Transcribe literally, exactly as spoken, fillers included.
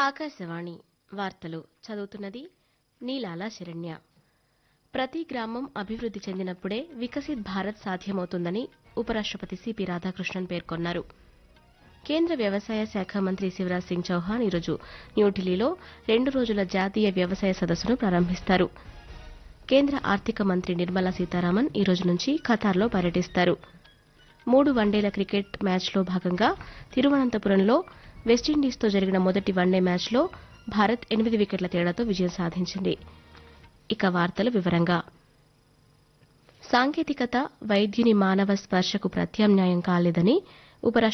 ఆకాశవాణి వార్తలు చదువుతున్నది నీలాల శరణ్య. ప్రతి గ్రామం అభివృద్ది చెందినప్పుడే వికసిత్ భారత్ సాధ్యమవుతుందని ఉపరాష్టపతి సిపి రాధాకృష్ణన్ పేర్కొన్నారు. కేంద్ర వ్యవసాయ శాఖ మంత్రి శివరాజ్ సింగ్ చౌహాన్ ఈరోజు న్యూఢిల్లీలో రెండు రోజుల జాతీయ వ్యవసాయ సదస్సును ప్రారంభిస్తారు. కేంద్ర ఆర్థిక మంత్రి నిర్మలా సీతారామన్ ఈ రోజు నుంచి ఖతార్లో పర్యటిస్తారు. మూడు వన్డేల క్రికెట్ మ్యాచ్లో భాగంగా తిరువనంతపురంలో వెస్టిండీస్తో జరిగిన మొదటి వన్డే మ్యాచ్లో భారత్ ఎనిమిది వికెట్ల తేడాతో విజయం సాధించింది. ఇక వార్తల వివరంగా సాంకేతికత వైద్యుని మానవ స్పర్శకు ప్రత్యామ్నాయం కాలేదని ఉపరాష్ట